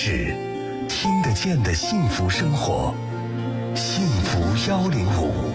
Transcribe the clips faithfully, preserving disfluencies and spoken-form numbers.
事，听得见的幸福生活，幸福一零五。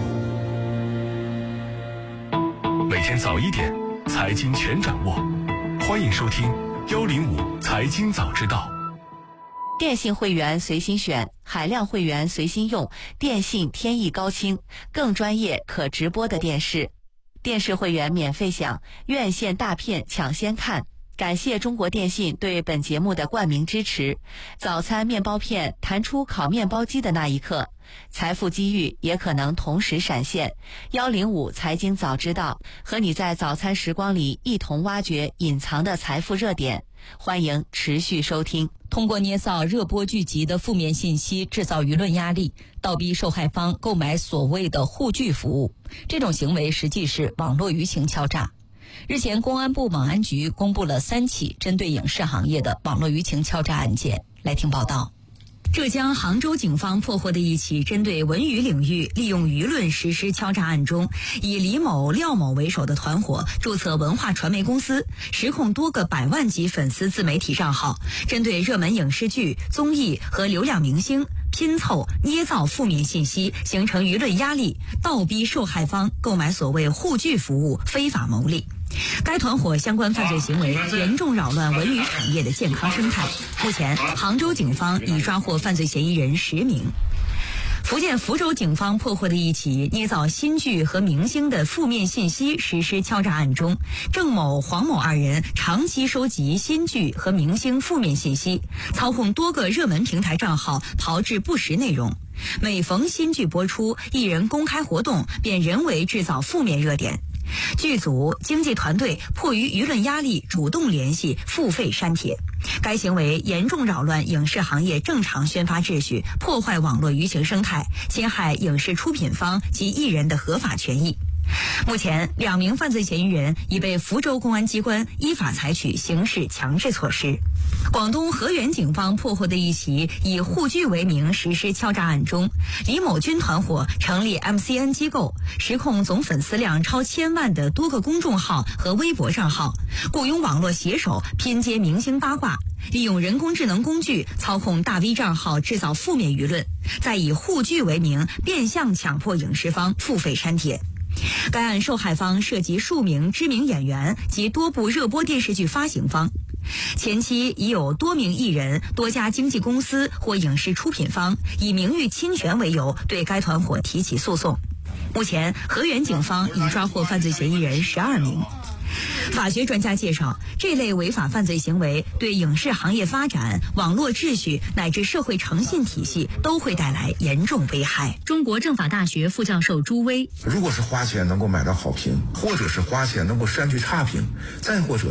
每天早一点，财经全掌握，欢迎收听一零五财经早知道。 电信会员随心选，海量会员随心用，电信天翼高清，更专业可直播的电视。电视会员免费享，院线大片抢先看。感谢中国电信对本节目的冠名支持。早餐面包片弹出烤面包机的那一刻，财富机遇也可能同时闪现。一零五财经早知道，和你在早餐时光里一同挖掘隐藏的财富热点。欢迎持续收听。 通过捏造热播剧集的负面信息，制造舆论压力，倒逼受害方购买所谓的护具服务，这种行为实际是网络舆情敲诈。日前，公安部网安局公布了三起针对影视行业的网络舆情敲诈案件。来听报道。浙江杭州警方破获的一起针对文娱领域利用舆论实施敲诈案中，以李某、廖某为首的团伙注册文化传媒公司，实控多个百万级粉丝自媒体账号，针对热门影视剧、综艺和流量明星拼凑、捏造负面信息，形成舆论压力，倒逼受害方购买所谓护具服务，非法牟利。该团伙相关犯罪行为严重扰乱文娱产业的健康生态。目前，杭州警方已抓获犯罪嫌疑人十名。福建福州警方破获的一起捏造新剧和明星的负面信息实施敲诈案中，郑某、黄某二人长期收集新剧和明星负面信息，操控多个热门平台账号，炮制不实内容。每逢新剧播出，艺人公开活动便人为制造负面热点。剧组、经纪团队迫于舆论压力，主动联系、付费删帖。该行为严重扰乱影视行业正常宣发秩序，破坏网络舆情生态，侵害影视出品方及艺人的合法权益。目前，两名犯罪嫌疑人已被福州公安机关依法采取刑事强制措施。广东河源警方破获的一起以护具为名实施敲诈案中，李某军团伙成立 M C N 机构，实控总粉丝量超千万的多个公众号和微博账号，雇佣网络写手拼接明星八卦，利用人工智能工具操控大 V 账号，制造负面舆论，再以护具为名变相强迫影视方付费删帖。该案受害方涉及数名知名演员及多部热播电视剧发行方，前期已有多名艺人、多家经纪公司或影视出品方以名誉侵权为由对该团伙提起诉讼。目前，河源警方已抓获犯罪嫌疑人十二名。法学专家介绍，这类违法犯罪行为对影视行业发展、网络秩序乃至社会诚信体系都会带来严重危害。中国政法大学副教授朱威： 如果是花钱能够买到好评，或者是花钱能够删去差评，再或者